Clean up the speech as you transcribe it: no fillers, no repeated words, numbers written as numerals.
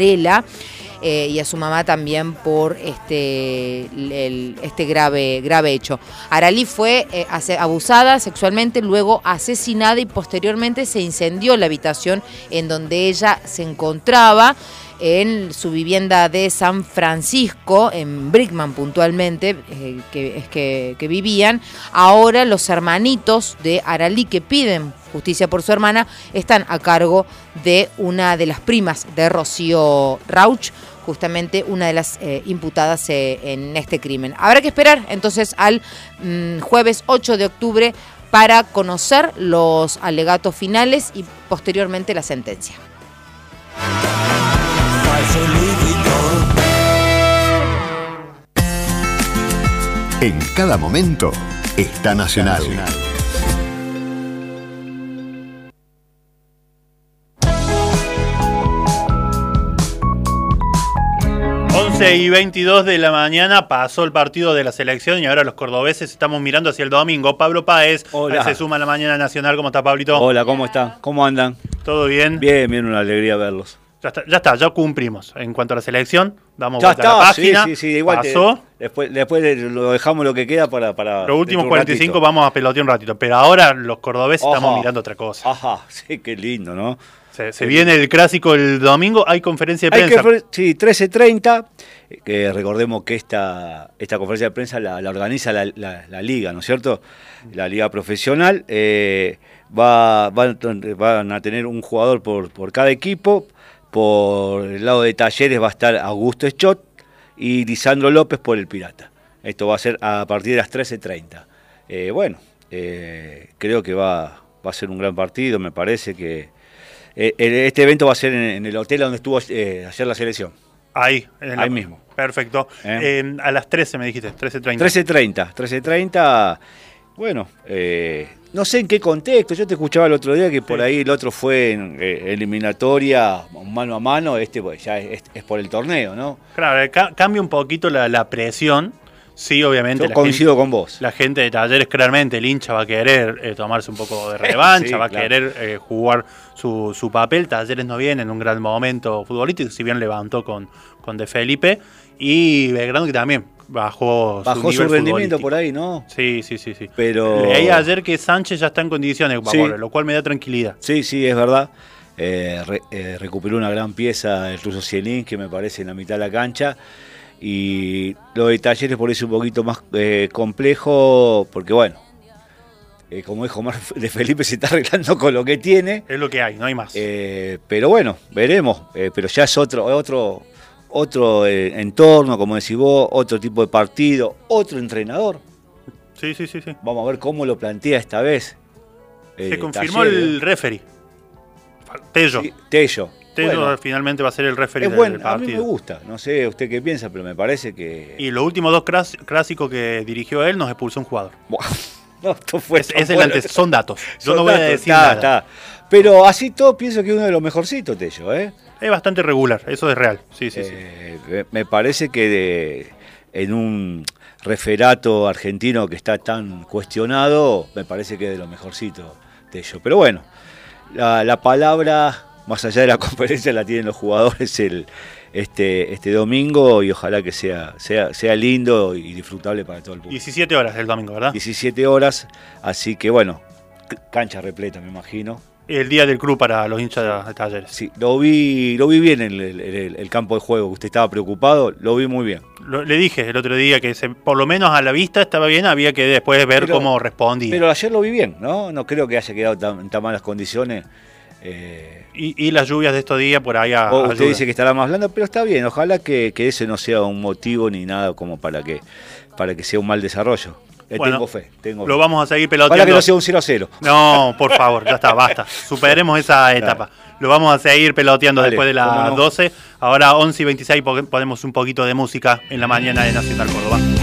y a su mamá también por este grave hecho. Aralí fue abusada sexualmente, luego asesinada y posteriormente se incendió la habitación en donde ella se encontraba en su vivienda de San Francisco, en Brickman puntualmente, que vivían. Ahora los hermanitos de Aralí, que piden justicia por su hermana, están a cargo de una de las primas de Rocío Rauch, justamente una de las imputadas en este crimen. Habrá que esperar entonces al jueves 8 de octubre para conocer los alegatos finales y posteriormente la sentencia. En cada momento está Nacional. 11:22 de la mañana pasó el partido de la selección y ahora los cordobeses estamos mirando hacia el domingo. Pablo Páez se suma a la mañana nacional. ¿Cómo está, Pablito? Hola, ¿cómo están? ¿Cómo andan? ¿Todo bien? Bien, una alegría verlos. Ya cumplimos. En cuanto a la selección, damos vuelta a la página. Sí, igual pasó. Después lo dejamos lo que queda para los últimos 45 vamos a pelotear un ratito. Pero ahora los cordobeses estamos mirando otra cosa. Ajá, sí, qué lindo, ¿no? Se viene el clásico el domingo, hay conferencia de prensa. Sí, 13:30, que recordemos que esta conferencia de prensa la organiza la liga, ¿no es cierto? La liga profesional. Van a tener un jugador por cada equipo. Por el lado de Talleres va a estar Augusto Schott y Lisandro López por el Pirata. Esto va a ser a partir de las 13:30. Creo que va a ser un gran partido, me parece que... este evento va a ser en el hotel donde estuvo ayer la selección. Ahí mismo. Perfecto. A las 13 me dijiste, 13:30. 13:30. Bueno, no sé en qué contexto. Yo te escuchaba el otro día que por ahí el otro fue en eliminatoria, mano a mano. Pues, ya es por el torneo, ¿no? Claro, cambia un poquito la presión. Sí, obviamente. Yo coincido con vos. La gente de Talleres, claramente, el hincha va a querer tomarse un poco de revancha, sí, va a querer jugar su papel. Talleres no viene en un gran momento futbolístico, si bien levantó con De Felipe. Y Belgrano, que también bajó su rendimiento por ahí, ¿no? Sí. Pero... Leí ayer que Sánchez ya está en condiciones, lo cual me da tranquilidad. Sí, es verdad. Recuperó una gran pieza el ruso Cielin, que me parece en la mitad de la cancha. Y lo de Talleres por eso un poquito más complejo, porque bueno, como dijo Omar De Felipe, se está arreglando con lo que tiene. Es lo que hay, no hay más. Pero bueno, veremos. Pero ya es otro entorno, como decís vos, otro tipo de partido, otro entrenador. Sí. Vamos a ver cómo lo plantea esta vez. Se confirmó el referee. Tello. Sí, Tello finalmente va a ser el referee del partido. A mí me gusta, no sé usted qué piensa, pero me parece que... Y los últimos dos clásicos que dirigió él nos expulsó un jugador. No, esto fue son datos. Yo no voy a decir nada. Pero así todo pienso que es uno de los mejorcitos, Tello, ¿eh? Es bastante regular, eso es real. Sí. Me parece que en un referato argentino que está tan cuestionado, me parece que es de lo mejorcito, Tello. Pero bueno, la palabra, más allá de la conferencia, la tienen los jugadores este domingo, y ojalá que sea lindo y disfrutable para todo el público. 17 horas el domingo, ¿verdad? 17 horas, así que bueno, cancha repleta, me imagino. El día del club para los hinchas de Talleres. Sí, lo vi bien en el campo de juego. Usted estaba preocupado, lo vi muy bien. Le dije el otro día que por lo menos a la vista estaba bien, había que después ver cómo respondía. Pero ayer lo vi bien, ¿no? No creo que haya quedado en tan malas condiciones. Y las lluvias de estos días por ahí usted dice que estará más blando, pero está bien. Ojalá que ese no sea un motivo ni nada como para que sea un mal desarrollo. Tengo fe. Lo vamos a seguir peloteando. Para que no sea un 0-0. No, por favor, ya está, basta. Superemos esa etapa. Lo vamos a seguir peloteando después de las 12. Ahora 11:26 ponemos un poquito de música en la mañana de Nacional Córdoba.